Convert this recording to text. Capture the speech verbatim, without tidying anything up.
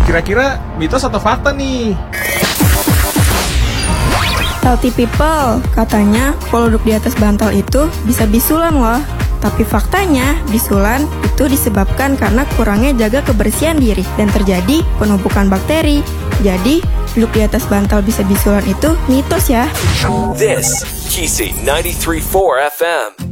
Kira-kira mitos atau fakta nih? Healthy people, katanya kalau duduk di atas bantal itu bisa bisulan loh. Tapi faktanya, bisulan itu disebabkan karena kurangnya jaga kebersihan diri dan terjadi penumpukan bakteri. Jadi, duduk di atas bantal bisa bisulan itu mitos ya. This, Kisi ninety-three point four F M.